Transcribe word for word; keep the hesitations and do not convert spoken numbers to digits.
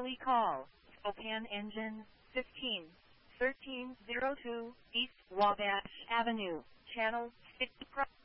Charlie call, Spokane engine, fifteen, thirteen oh two, East Wabash Avenue, channel, six.